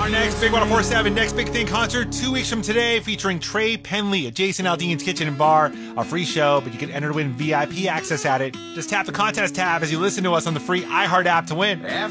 Our next Big 104.7 Next Big Thing concert 2 weeks from today, featuring Trey Penley at Jason Aldean's Kitchen and Bar. A free show, but you can enter to win VIP access at it. Just tap the contest tab as you listen to us on the free iHeart app to win.